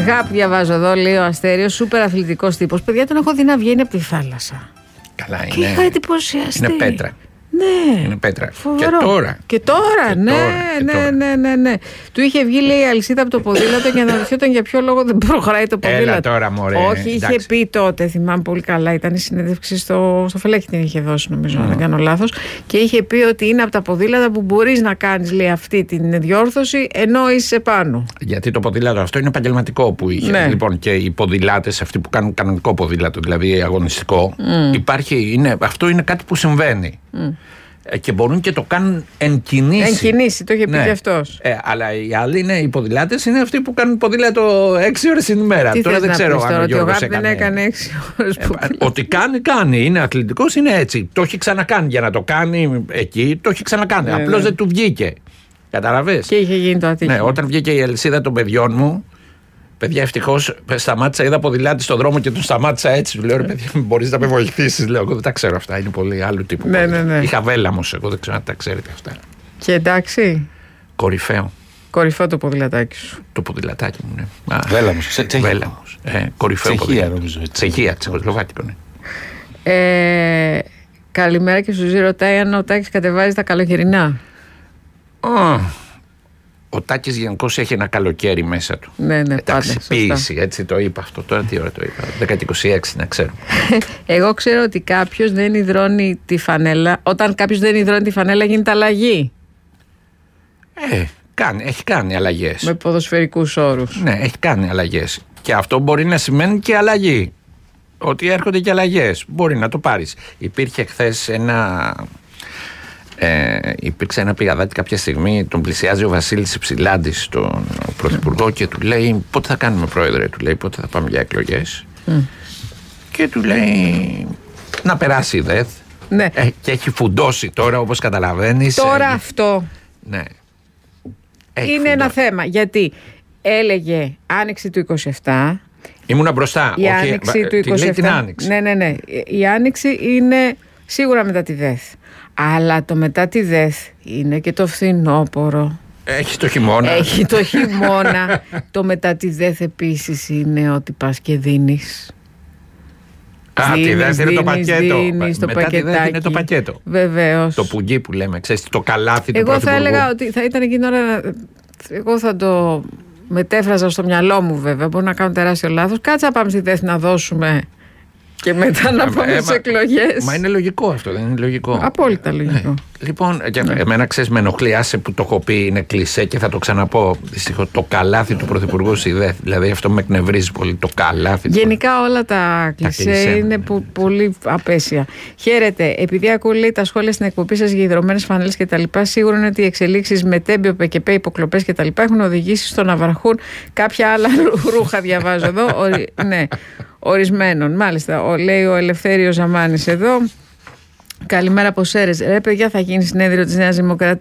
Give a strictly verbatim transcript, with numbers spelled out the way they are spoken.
Γαπ, διαβάζω εδώ, λέει ο Αστέριος, σούπερ αθλητικός τύπος. Παιδιά, τον έχω δει να βγαίνει από τη θάλασσα. Καλά, και είναι. είχα εντυπωσιαστεί. Είναι πέτρα. Ναι. Είναι πέτρα. Φοβερό. Και τώρα. Και τώρα, και ναι, τώρα, και ναι, τώρα. ναι, ναι, ναι. Του είχε βγει, λέει, η αλυσίδα από το ποδήλατο και αναρωτιόταν για ποιο λόγο δεν προχωράει το ποδήλατο. Έλα τώρα, μωρέ. Όχι, είχε εντάξει. πει τότε, θυμάμαι πολύ καλά, ήταν η συνέντευξη στο, στο Φελέκι την είχε δώσει, νομίζω, mm. αν δεν κάνω λάθος. Και είχε πει ότι είναι από τα ποδήλατα που μπορείς να κάνεις, λέει, αυτή την διόρθωση ενώ είσαι πάνω. Γιατί το ποδήλατο αυτό είναι επαγγελματικό που είχε. Ναι. Λοιπόν, και οι ποδηλάτες, αυτοί που κάνουν κανονικό ποδήλατο, δηλαδή αγωνιστικό, mm. υπάρχει, είναι, αυτό είναι κάτι που συμβαίνει. Mm. Και μπορούν και το κάνουν εν κινήσει. Εν κινήσει, το είχε πει ναι. και αυτός. Ε, αλλά οι άλλοι είναι, οι ποδηλάτες είναι αυτοί που κάνουν ποδήλατο έξι ώρες την ημέρα. Τι τώρα δεν ξέρω αν τώρα, ο Γιώργος ότι ο Γάπ δεν έκανε έξι ώρες. Ε, ότι κάνει, κάνει. Είναι αθλητικός, είναι έτσι. Το έχει ξανακάνει για να το κάνει εκεί, το έχει ξανακάνει. Ναι, Απλώς ναι. δεν του βγήκε. Καταλαβες. Και είχε γίνει το ατύχημα. Ναι, όταν βγήκε η αλυσίδα των παιδιών μου, παιδιά, ευτυχώς σταμάτησα, είδα ποδηλάτη στον δρόμο και τον σταμάτησα έτσι. Του λέω, ρε παιδιά, μπορείς να με βοηθήσεις. Λέω, εγώ δεν τα ξέρω αυτά. Είναι πολύ άλλου τύπου. Ναι, ναι, ναι. Είχα βέλαμος, εγώ δεν ξέρω αν τα ξέρετε αυτά. Και εντάξει. Κορυφαίο. Κορυφαίο το ποδηλατάκι σου. Το ποδηλατάκι μου, ναι. Α, Βέλαμος. Τσε, τσεχ... Βέλαμος. Ε, κορυφαίο Τσεχία, ποδηλατάκι. νομίζω. Έτσι. Τσεχία, τσεχοσλοβάκικο, ναι. Ε, καλημέρα και σου ρωτάει αν ο Τάκης κατεβάζει τα καλοκαιρινά. Oh. Ο Τάκης γενικώς έχει ένα καλοκαίρι μέσα του. Ναι, ναι, εντάξει, πάντα, ποίηση, έτσι το είπα αυτό. Τώρα τι ώρα το είπα. δέκα και είκοσι έξι, να ξέρω. Εγώ ξέρω ότι κάποιος δεν υδρώνει τη φανέλα. Όταν κάποιος δεν υδρώνει τη φανέλα γίνεται αλλαγή. Ε, κάνει, έχει κάνει αλλαγές. Με ποδοσφαιρικούς όρους. Ναι, έχει κάνει αλλαγές. Και αυτό μπορεί να σημαίνει και αλλαγή. Ότι έρχονται και αλλαγές. Μπορεί να το πάρεις. Υπήρχε χθες ένα. Ε, υπήρξε ένα πηγαδάκι κάποια στιγμή, τον πλησιάζει ο Βασίλης Υψηλάντης, τον πρωθυπουργό, και του λέει: πότε θα κάνουμε, πρόεδρε, του λέει, πότε θα πάμε για εκλογές. Mm. Και του λέει: να περάσει η ΔΕΘ. Ναι. Ε, και έχει φουντώσει τώρα, όπως καταλαβαίνεις. Τώρα ε, αυτό ναι. Έχει είναι φουντώσει. Ένα θέμα. Γιατί έλεγε άνοιξη του είκοσι επτά. Ήμουνα μπροστά. Η όχι, άνοιξη του είκοσι επτά. Λέει την άνοιξη. Ναι, ναι, ναι. Η άνοιξη είναι σίγουρα μετά τη ΔΕΘ. Αλλά το μετά τη ΔΕΘ είναι και το φθινόπωρο. Έχει το χειμώνα. Έχει το χειμώνα. Το μετά τη ΔΕΘ επίσης είναι ότι πας και δίνεις. Α, τη ΔΕΘ είναι το πακέτο. Δίνεις, το μετά τη ΔΕΘ είναι το πακέτο. Βεβαίως. Το πουγγί που λέμε, ξέρεις, το καλάθι του Εγώ πρωθυπουργού. θα έλεγα ότι θα ήταν εκείνη την ώρα. Εγώ θα το μετέφραζα στο μυαλό μου, βέβαια. Μπορεί να κάνω τεράστιο λάθος. Κάτσε να πάμε στη ΔΕΘ να δώσουμε. Και μετά να πάμε στις εκλογές. Μα είναι λογικό αυτό, δεν είναι λογικό. Απόλυτα λογικό. Ναι. Λοιπόν, και ναι. εμένα ξέρεις, με ενοχλεί, άσε που το έχω πει, είναι κλισέ και θα το ξαναπώ. Δυστυχώς, το καλάθι του πρωθυπουργού στη ΔΕΘ. Δηλαδή αυτό με εκνευρίζει πολύ. Το καλάθι. Γενικά του... όλα τα κλισέ είναι που, πολύ απέσια. Χαίρετε. Επειδή ακούω, λέει, τα σχόλια στην εκπομπή σας για υδρωμένες φανέλες κτλ., σίγουρα είναι ότι οι εξελίξεις με τέμπιο, πεκεπέ, υποκλοπές κτλ. Έχουν οδηγήσει στο να βραχούν κάποια άλλα ρούχα, διαβάζω εδώ. Ο, ναι. Ορισμένων, μάλιστα. Ο, λέει ο Ελευθέριος Ζαμάνης εδώ. Καλημέρα από Σέρες. Ρε παιδιά, θα γίνει συνέδριο της Νέας Δημοκρατίας.